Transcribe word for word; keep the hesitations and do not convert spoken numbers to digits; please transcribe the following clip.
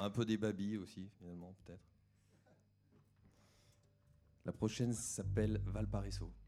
Un peu des babilles aussi, finalement, peut-être. La prochaine s'appelle Valparaiso.